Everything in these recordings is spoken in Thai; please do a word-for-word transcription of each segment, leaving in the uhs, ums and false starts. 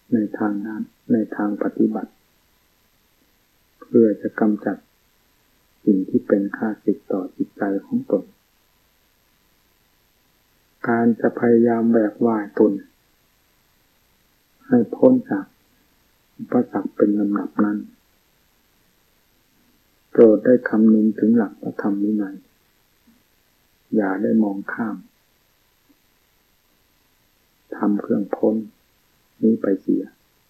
ในทางนั้นในทางปฏิบัติเพื่อจะกำจัดสิ่งที่เป็นข้าศึกต่อจิตใจของตนการจะพยายามแบกว่ายตนให้พ้นจากอุปสรรคเป็นลำดับนั้นโปรดได้คำนึงถึงหลักพระธรรมวินัยอย่าได้มองข้ามทำเครื่องพ้นนี้ไปเสีย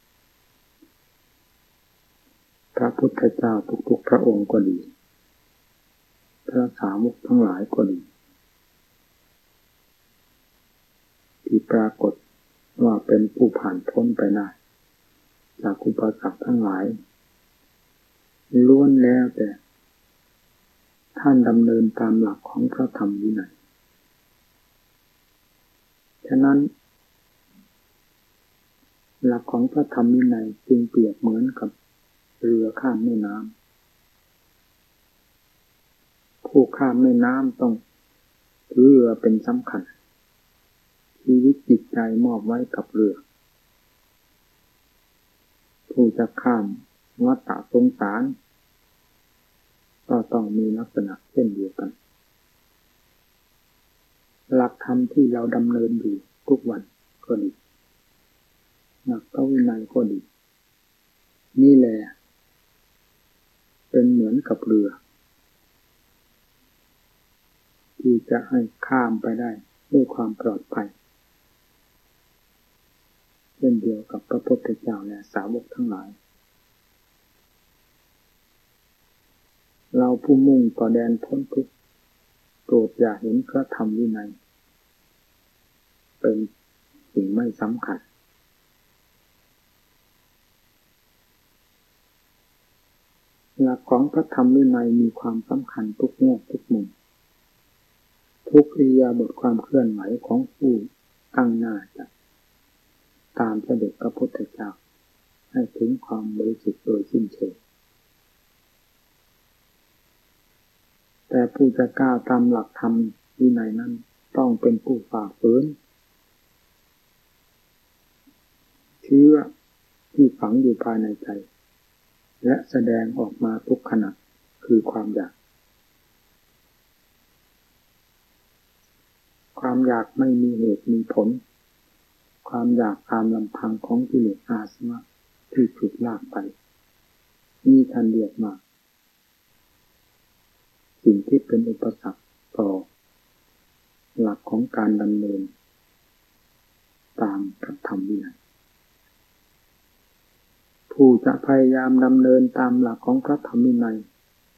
พระพุทธเจ้าทุกๆพระองค์ก็ดีพระสาวกทั้งหลายก็ดีที่ปรากฏว่าเป็นผู้ผ่านพ้นไปได้จากอุปสรรคทั้งหลายล้วนแล้วแต่ท่านดำเนินตามหลักของพระธรรมวินัยฉะนั้นหลักของพระธรรมวินัยจึงเปรียบเหมือนกับเรือข้ามแม่น้ำผู้ข้ามแม่น้ำต้องถือเรือเป็นสำคัญชีวิตจิตใจมอบไว้กับเรือผู้จะข้ามวัฏสงสารก็ต้องมีลักษณะเช่นเดียวกันหลักธรรมที่เราดำเนินอยู่ทุกวันก็ดีหลักพระวินัยก็ดีนี่แหละเป็นเหมือนกับเรือที่จะให้ข้ามไปได้ด้วยความปลอดภัยเช่นเดียวกับพระพุทธเจ้าและสาวกทั้งหลายเราผู้มุ่งต่อแดนพ้นทุกข์โปรดอย่าเห็นพระธรรมวินัยเป็นสิ่งไม่สำคัญหลักของพระธรรมวินัยมีความสำคัญทุกแง่ทุกมุมทุกอิริยาบถความเคลื่อนไหวของผู้ตั้งหน้าจะตามเสด็จพระพุทธเจ้าให้ถึงความบริสุทธิ์โดยสิ้นเชิงแต่ผู้จะก้าวตามหลักธรรมวินัยนั้นต้องเป็นผู้ฝ่าฝืนเชื้อที่ฝังอยู่ภายในใจและแสดงออกมาทุกขณะคือความอยากความอยากไม่มีเหตุมีผลความอยากตามลำพังของกิเลสอาสวะที่ถูกลากไปนี่ท่านเรียกมาสิ่งที่เป็นอุปสรรคต่อหลักของการดำเนินตามพระธรรมวินัยผู้จะพยายามดำเนินตามหลักของพระธรรมวินัย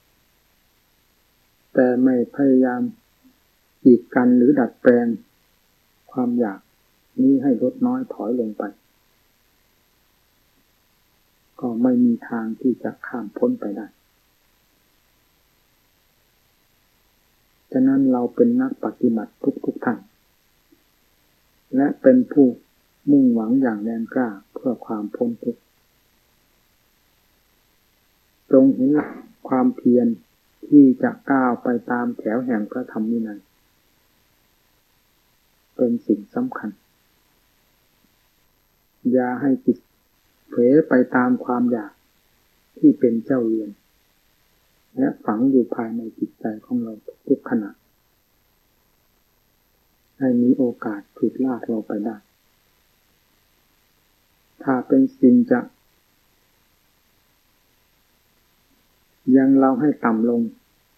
แต่ไม่พยายามกีดกันหรือดัดแปลงความอยากนี้ให้ลดน้อยถอยลงไปก็ไม่มีทางที่จะข้ามพ้นไปได้ฉะนั้นเราเป็นนักปฏิบัติทุกๆท่านและเป็นผู้มุ่งหวังอย่างแรงกล้าเพื่อความพ้นทุกข์จงเห็นหลักความเพียรที่จะก้าวไปตามแถวแห่งพระธรรมวินัยเป็นสิ่งสำคัญอย่าให้จิตเผลอไปตามความอยากที่เป็นเจ้าเรือนและฝังอยู่ภายในจิตใจของเราทุกขณะให้มีโอกาสถูกลากเราไปได้ถ้าเป็นสิ่งจะยังเราให้ต่ำลง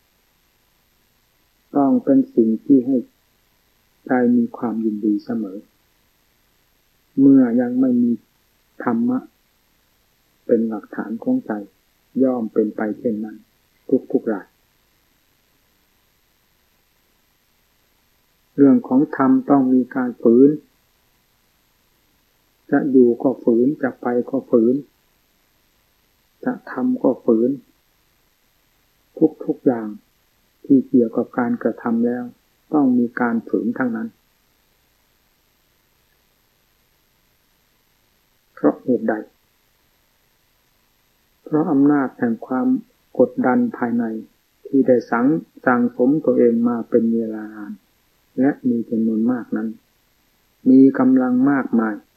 ต้องเป็นสิ่งที่ให้ใจมีความยินดีเสมอเมื่อยังไม่มีธรรมะเป็นหลักฐานของใจย่อมเป็นไปเช่นนั้นทุกๆรายเรื่องของธรรมต้องมีการฝืนจะอยู่ก็ฝืนจะไปก็ฝืนจะทำก็ฝืนทุกๆอย่างที่เกี่ยวกับการกระทำแล้วต้องมีการฝืนทั้งนั้นเพราะเหตุใดเพราะอำนาจแห่งความกดดันภายในที่ได้สังสั่งสมตัวเองมาเป็นเวลานานและมีจำนวนมากนั้นมีกำลังมากมาย